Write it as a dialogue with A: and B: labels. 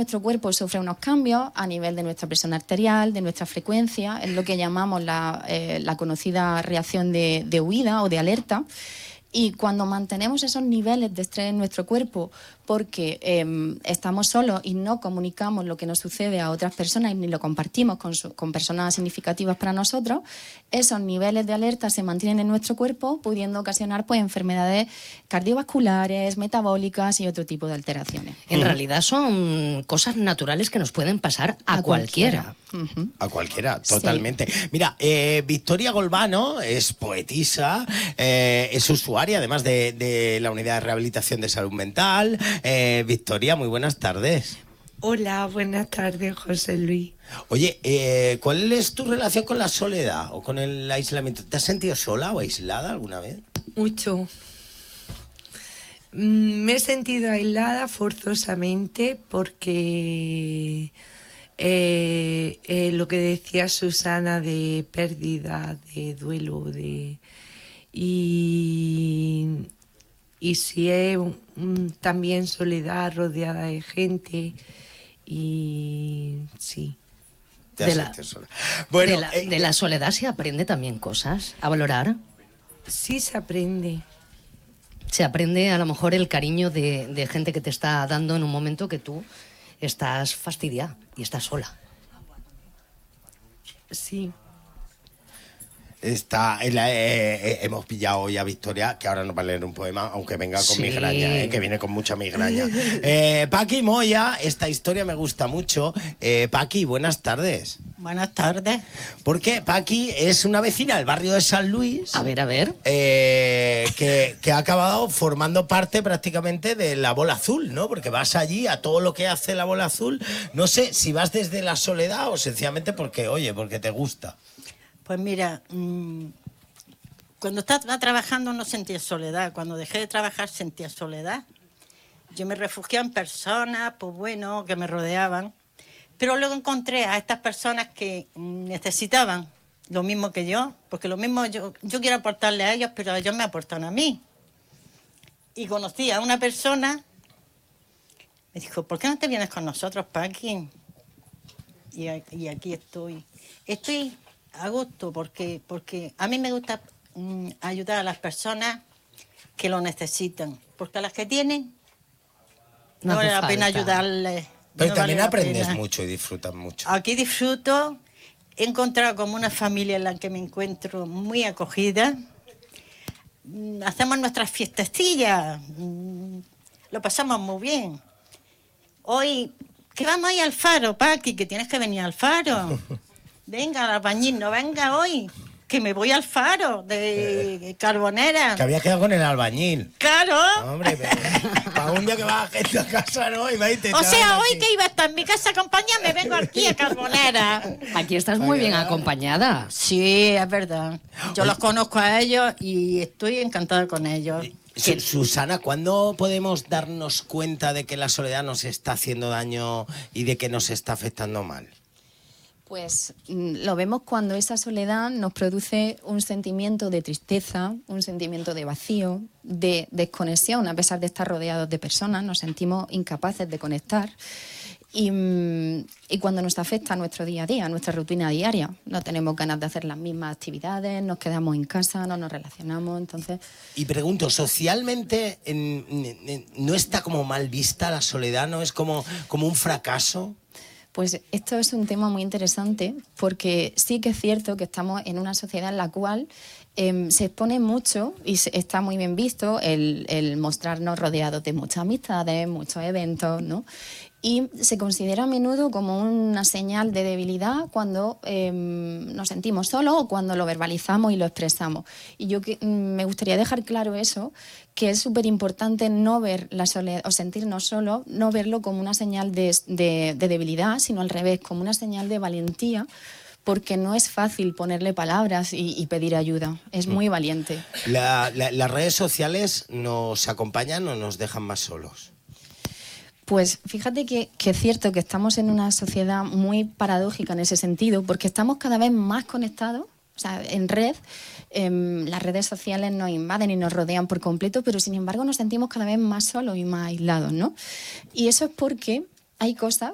A: nuestro cuerpo sufre unos cambios a nivel de nuestra presión arterial, de nuestra frecuencia, es lo que llamamos la conocida reacción de huida o de alerta. Y cuando mantenemos esos niveles de estrés en nuestro cuerpo porque estamos solos y no comunicamos lo que nos sucede a otras personas ni lo compartimos con personas significativas para nosotros, esos niveles de alerta se mantienen en nuestro cuerpo, pudiendo ocasionar pues enfermedades cardiovasculares, metabólicas y otro tipo de alteraciones.
B: En realidad son cosas naturales que nos pueden pasar a cualquiera.
C: A cualquiera, totalmente.
A: Sí.
C: Mira, Victoria Golbano es poetisa, es usuaria además de la Unidad de Rehabilitación de Salud Mental. Victoria, muy buenas tardes.
D: Hola, buenas tardes, José Luis.
C: Oye, ¿cuál es tu relación con la soledad o con el aislamiento? ¿Te has sentido sola o aislada alguna vez?
D: Mucho. Me he sentido aislada forzosamente porque lo que decía Susana de pérdida, de duelo, y si es también soledad rodeada de gente y sí.
C: ¿Te has sentido sola? Bueno,
B: De la soledad se aprende también cosas a valorar.
D: Sí se aprende.
B: Se aprende a lo mejor el cariño de gente que te está dando en un momento que tú estás fastidiada y estás sola.
D: Sí.
C: Hemos pillado hoy a Victoria, que ahora nos va a leer un poema, aunque venga con migraña, que viene con mucha migraña. Paqui Moya, esta historia me gusta mucho. Paqui, buenas tardes.
E: Buenas tardes.
C: Porque Paqui es una vecina del barrio de San Luis.
B: A ver.
C: Que ha acabado formando parte prácticamente de la Bola Azul, ¿no? Porque vas allí a todo lo que hace la Bola Azul. No sé si vas desde la soledad o sencillamente porque te gusta.
E: Pues mira, cuando estaba trabajando no sentía soledad. Cuando dejé de trabajar sentía soledad. Yo me refugiaba en personas, pues bueno, que me rodeaban. Pero luego encontré a estas personas que necesitaban lo mismo que yo. Porque lo mismo yo quiero aportarle a ellos, pero ellos me aportan a mí. Y conocí a una persona, me dijo, ¿por qué no te vienes con nosotros, Paqui? Y aquí estoy. Estoy a gusto porque a mí me gusta ayudar a las personas que lo necesitan, porque a las que tienen no vale la pena ayudarles.
C: Pero
E: no
C: también
E: vale
C: aprendes mucho y disfrutas mucho.
E: Aquí disfruto, he encontrado como una familia en la que me encuentro muy acogida. Hacemos nuestras fiestecillas, lo pasamos muy bien. Hoy, que vamos a ir al Faro, Paqui, que tienes que venir al Faro. Venga, al albañil, no venga hoy, que me voy al Faro de Carbonera.
C: Que había quedado con el albañil.
E: ¡Claro!
C: Hombre, para un día que va gente a casa, ¿no? Y va a
E: o sea, hoy que iba a estar en mi casa acompañada, me vengo aquí a Carbonera.
B: Aquí estás muy bien acompañada.
E: Sí, es verdad. Yo los conozco a ellos y estoy encantada con ellos.
C: Susana, ¿cuándo podemos darnos cuenta de que la soledad nos está haciendo daño y de que nos está afectando mal?
A: Pues lo vemos cuando esa soledad nos produce un sentimiento de tristeza, un sentimiento de vacío, de desconexión. A pesar de estar rodeados de personas, nos sentimos incapaces de conectar. Y cuando nos afecta nuestro día a día, nuestra rutina diaria, no tenemos ganas de hacer las mismas actividades, nos quedamos en casa, no nos relacionamos, entonces...
C: Y pregunto, ¿socialmente no está como mal vista la soledad? ¿No es como un fracaso?
A: Pues esto es un tema muy interesante porque sí que es cierto que estamos en una sociedad en la cual se expone mucho y está muy bien visto el mostrarnos rodeados de muchas amistades, muchos eventos, ¿no? Y se considera a menudo como una señal de debilidad cuando nos sentimos solos o cuando lo verbalizamos y lo expresamos. Y yo me gustaría dejar claro eso, que es súper importante no ver la soledad o sentirnos solos, no verlo como una señal de debilidad, sino al revés, como una señal de valentía, porque no es fácil ponerle palabras y pedir ayuda. Es muy valiente.
C: ¿Las redes sociales nos acompañan o nos dejan más solos?
A: Pues fíjate que es cierto que estamos en una sociedad muy paradójica en ese sentido, porque estamos cada vez más conectados, o sea, en red. Las redes sociales nos invaden y nos rodean por completo, pero sin embargo nos sentimos cada vez más solos y más aislados, ¿no? Y eso es porque hay cosas